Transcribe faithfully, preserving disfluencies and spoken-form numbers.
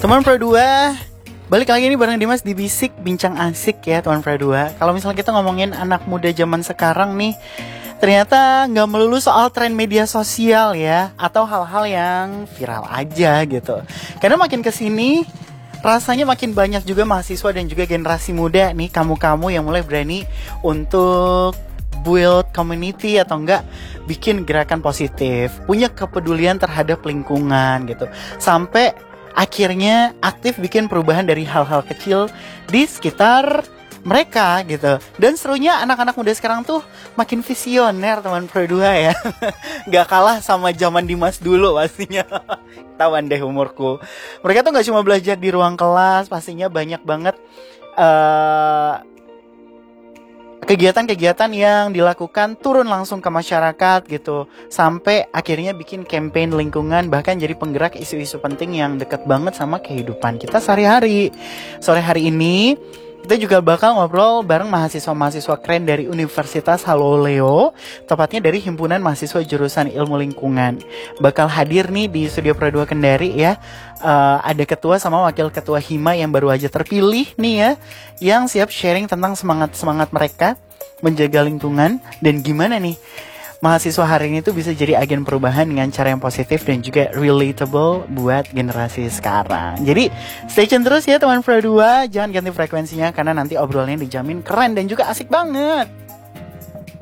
Teman Pro dua, balik lagi nih bareng Dimas di Bisik Bincang Asik ya teman Pro dua. Kalau misalnya kita ngomongin anak muda zaman sekarang nih, ternyata nggak melulu soal tren media sosial ya, atau hal-hal yang viral aja gitu. Karena makin kesini, rasanya makin banyak juga mahasiswa dan juga generasi muda nih, kamu-kamu yang mulai berani untuk build community atau enggak bikin gerakan positif, punya kepedulian terhadap lingkungan gitu. Sampai akhirnya aktif bikin perubahan dari hal-hal kecil di sekitar mereka gitu. Dan serunya anak-anak muda sekarang tuh makin visioner teman Pro dua ya. Gak kalah sama zaman Dimas dulu pastinya. Tawan deh umurku. Mereka tuh gak cuma belajar di ruang kelas, pastinya banyak banget uh, kegiatan-kegiatan yang dilakukan turun langsung ke masyarakat gitu, sampai akhirnya bikin campaign lingkungan, bahkan jadi penggerak isu-isu penting yang dekat banget sama kehidupan kita sehari-hari. Sore hari ini kita juga bakal ngobrol bareng mahasiswa-mahasiswa keren dari Universitas Haloleo, tepatnya dari Himpunan Mahasiswa Jurusan Ilmu Lingkungan. Bakal hadir nih di Studio Pro dua Kendari ya. Uh, ada ketua sama wakil ketua Hima yang baru aja terpilih nih ya, yang siap sharing tentang semangat-semangat mereka menjaga lingkungan dan gimana nih mahasiswa hari ini tuh bisa jadi agen perubahan dengan cara yang positif dan juga relatable buat generasi sekarang. Jadi stay tune terus ya teman Pro dua, jangan ganti frekuensinya karena nanti obrolannya dijamin keren dan juga asik banget.